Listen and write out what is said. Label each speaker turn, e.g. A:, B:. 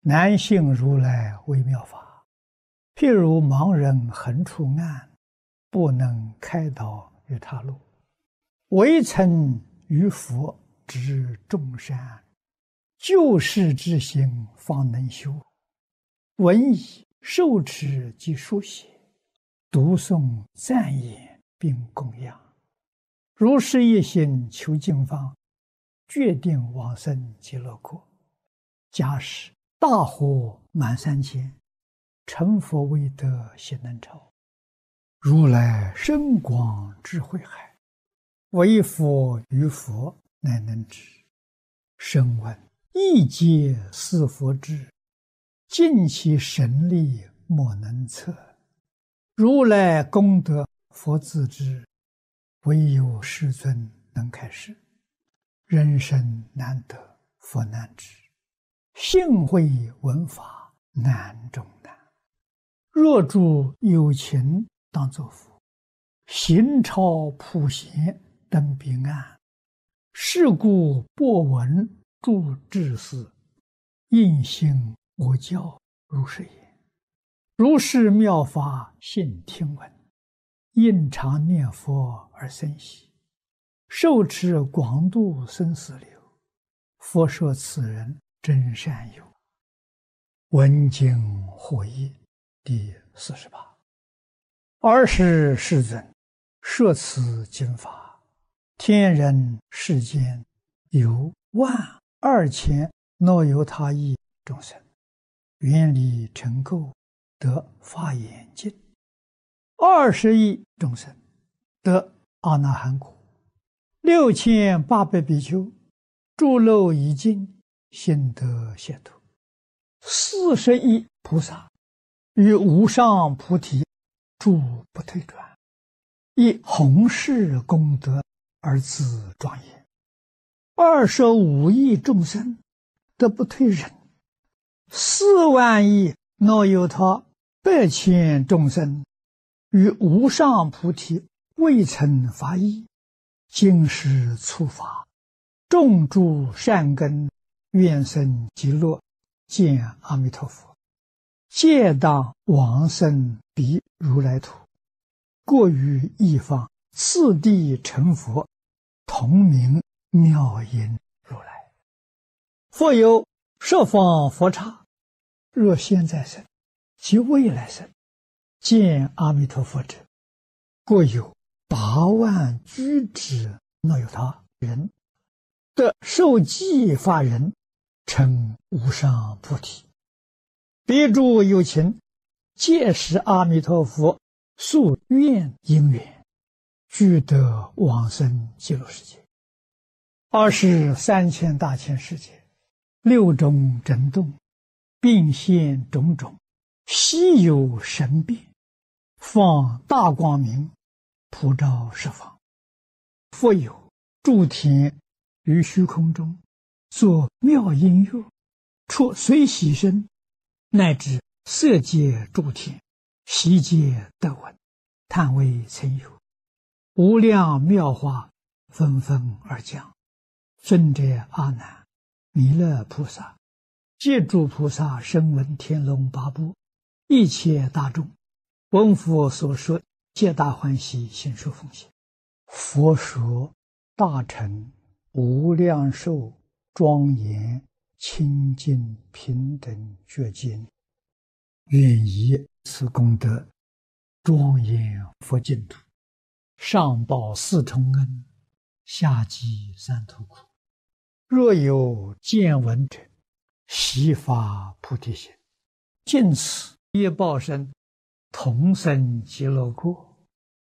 A: 南信如来微妙法，譬如盲人横出岸，不能开导于他路，唯曾于佛知众山，救世之心方能修。闻已受持及书写，读诵赞言并供养，如是一心求经方，决定往生极乐国。假使大火满3千，成佛未得悉能超。如来深广智慧海，唯佛于佛乃能知。声闻亦皆似佛智，尽其神力莫能测。如来功德佛自知，唯有世尊能开示。人生难得佛难知，幸会闻法难中难。若诸有情当作佛，行超普贤登彼岸。是故播闻诸智士，应行我教如是言。如是妙法信听闻，应常念佛而生喜，受持广度生死流。佛说此人真善友。闻经获益第48。尔时世尊摄此经法，天人世间有12000若有他意众生，愿力成垢，得法眼净；20亿众生得阿那含果；6800比丘诸漏已尽，心得解脱；40亿菩萨于无上菩提住不退转，以弘誓功德而自庄严；25亿众生得不退忍；4万亿若有他100千众生于无上菩提未曾发意，今时初发，种诸善根，愿生极乐，见阿弥陀佛，皆当往生彼如来土，过于一方，次第成佛，同名妙音如来。复有十方佛刹，若现在生及未来生，见阿弥陀佛者，过有8万居止若有他人，得受记法人，成无上菩提。彼诸有情，皆是阿弥陀佛宿愿因缘，俱得往生极乐世界。23千大千世界，6种震动，并现种种稀有神变，放大光明，普照十方。复有诸天于虚空中，作妙音乐，出随喜声，乃至色界诸天，悉皆得闻，叹为曾有。无量妙法纷纷而降。尊者阿难、弥勒菩萨，皆诸菩萨声闻天龙八部，一切大众，闻佛所说，皆大欢喜，心受奉献。佛说大乘无量寿庄严清净平等觉经，愿以此功德庄严佛净土，上报4重恩，下济3途苦。若有见闻者，悉发菩提心，尽此业报身，同生极乐国。